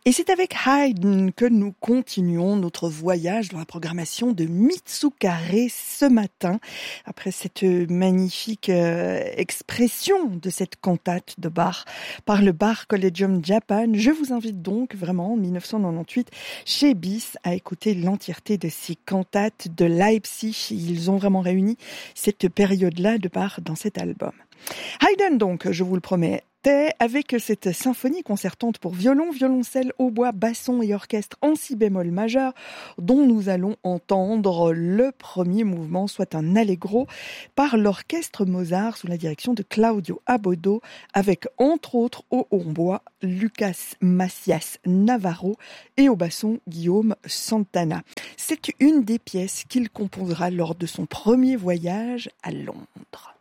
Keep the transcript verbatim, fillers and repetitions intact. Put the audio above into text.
Et c'est avec Haydn que nous continuons notre voyage dans la programmation de Mitsukare ce matin. Après cette magnifique euh, expression de cette cantate de Bach par le Bach Collegium Japan, je vous invite donc vraiment en dix-neuf cent quatre-vingt-huit chez Bis à écouter l'entièreté de ces cantates de Leipzig. Ils ont vraiment réuni cette période-là de Bach dans cet album. Haydn donc, je vous le promets, avec cette symphonie concertante pour violon, violoncelle, hautbois, basson et orchestre en si bémol majeur, dont nous allons entendre le premier mouvement, soit un allegro, par l'orchestre Mozart sous la direction de Claudio Abbado, avec entre autres au hautbois Lucas Macias Navarro et au basson Guillaume Santana. C'est une des pièces qu'il composera lors de son premier voyage à Londres.